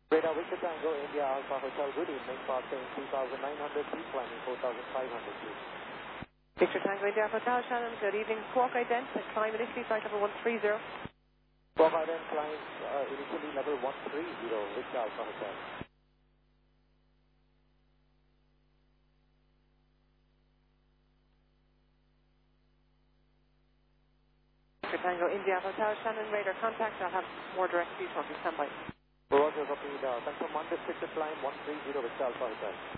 Radar Victor Tango, India Alpha Hotel, good evening, passing 2,900 feet, climbing 4,500 feet. Victor Tango, India Alpha Hotel, Shannon, good evening. Squawk ident, climb initially, flight level 130. Squawk ident, climb initially level 130, Victor Alpha Hotel. Victor Tango, India Alpha Hotel, Shannon, radar contact, I'll have more direct feed shortly, stand by. Roger, copy, confirm unrestricted climb 130, Victor Alpha Hotel.